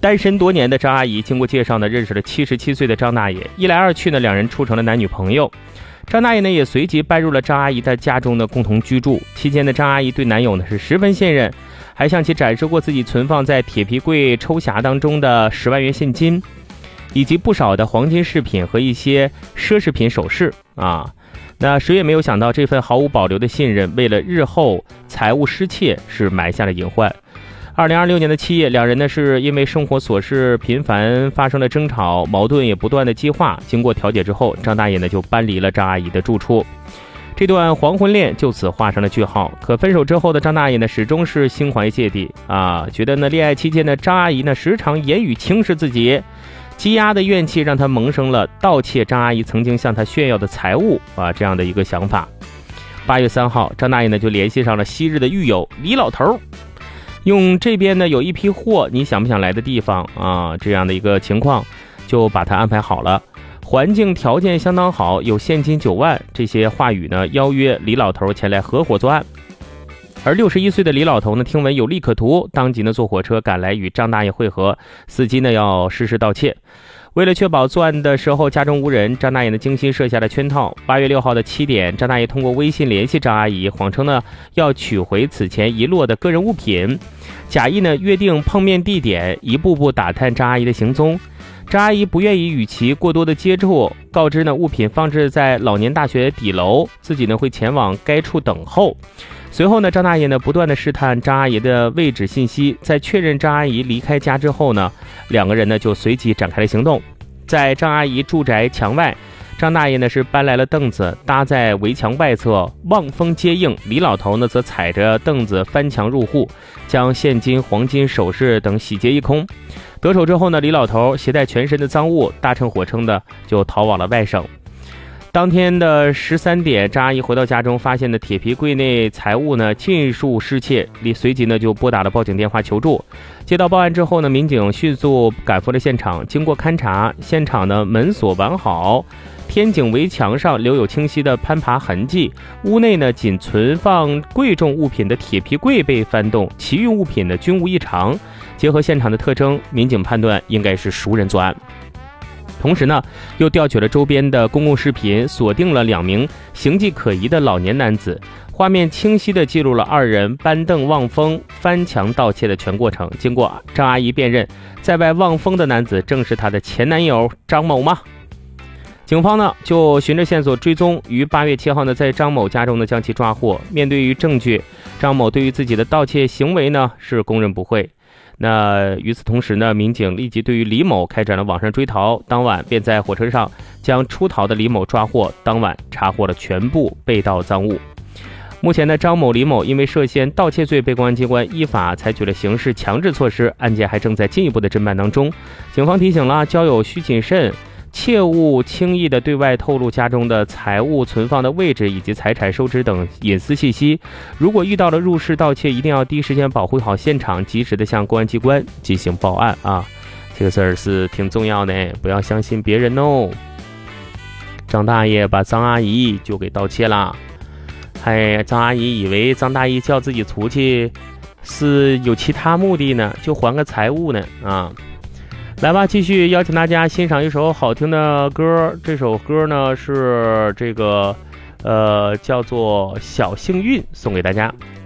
单身多年的张阿姨经过介绍呢，认识了77岁的张大爷，一来二去呢，两人处成了男女朋友。张大爷呢也随即搬入了张阿姨的家中的共同居住。期间的张阿姨对男友呢是十分信任，还向其展示过自己存放在铁皮柜抽匣当中的10万元现金，以及不少的黄金饰品和一些奢侈品首饰啊。那谁也没有想到，这份毫无保留的信任，为了日后财务失窃是埋下了隐患。2026年的7月，两人呢是因为生活琐事频繁发生了争吵，矛盾也不断的激化。经过调解之后，张大爷呢就搬离了张阿姨的住处，这段黄昏恋就此画上了句号。可分手之后的张大爷呢，始终是心怀芥蒂啊，觉得呢恋爱期间的张阿姨呢时常言语轻视自己，积压的怨气让他萌生了盗窃张阿姨曾经向他炫耀的财物啊这样的一个想法。8月3号，张大爷呢就联系上了昔日的狱友李老头，用这边呢有一批货，你想不想来的地方啊？这样的一个情况，就把他安排好了。环境条件相当好，有现金9万，这些话语呢邀约李老头前来合伙作案。而61岁的李老头呢，听闻有利可图，当即呢坐火车赶来与张大爷会合，伺机呢要实施盗窃。为了确保作案的时候家中无人，张大爷呢精心设下了圈套。8月6号的7点，张大爷通过微信联系张阿姨，谎称呢要取回此前遗落的个人物品，假意呢约定碰面地点，一步步打探张阿姨的行踪。张阿姨不愿意与其过多的接触，告知呢物品放置在老年大学底楼，自己呢会前往该处等候。随后呢，张大爷呢不断的试探张阿姨的位置信息，在确认张阿姨离开家之后呢，两个人呢就随即展开了行动。在张阿姨住宅墙外，张大爷呢是搬来了凳子搭在围墙外侧，望风接应。李老头呢则踩着凳子翻墙入户，将现金、黄金首饰等洗劫一空。得手之后呢，李老头携带全身的赃物，搭乘火车的就逃往了外省。当天的13点，张阿姨回到家中，发现的铁皮柜内财物呢尽数失窃，随即呢就拨打了报警电话求助。接到报案之后呢，民警迅速赶赴了现场。经过勘查，现场的门锁完好，天井围墙上留有清晰的攀爬痕迹，屋内呢仅存放贵重物品的铁皮柜被翻动，其余物品呢均无异常。结合现场的特征，民警判断应该是熟人作案。同时呢，又调取了周边的公共视频，锁定了2名形迹可疑的老年男子，画面清晰地记录了2人搬凳望风、翻墙盗窃的全过程。经过张阿姨辨认，在外望风的男子正是她的前男友张某吗？警方呢就循着线索追踪，于8月7号呢在张某家中呢将其抓获。面对于证据，张某对于自己的盗窃行为呢是供认不讳。那与此同时呢，民警立即对于李某开展了网上追逃，当晚便在火车上将出逃的李某抓获，当晚查获了全部被盗赃物。目前呢，张某、李某因为涉嫌盗窃罪被公安机关依法采取了刑事强制措施，案件还正在进一步的侦办当中。警方提醒了，交友需谨慎，切勿轻易的对外透露家中的财物存放的位置以及财产收支等隐私信息。如果遇到了入室盗窃，一定要第一时间保护好现场，及时的向公安机关进行报案啊！这个事儿是挺重要的，不要相信别人哦。张大爷把张阿姨就给盗窃了，张阿姨以为张大爷叫自己出去是有其他目的呢，就还个财物呢啊！来吧，继续邀请大家欣赏一首好听的歌。这首歌呢是这个叫做《小幸运》，送给大家。